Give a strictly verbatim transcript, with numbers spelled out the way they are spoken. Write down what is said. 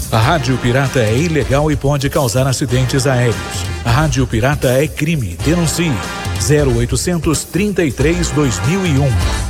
A rádio pirata é ilegal e pode causar acidentes aéreos. A rádio pirata é crime. Denuncie. zero oitocentos, trinta e três, dois mil e um.